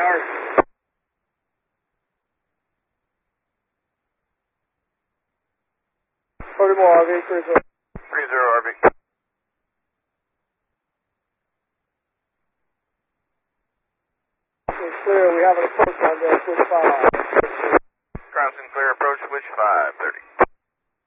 yards. 30 more RV, 30. 30 RV. It's clear, we have an approach on there, switch 5. Crossing clear, approach switch 530.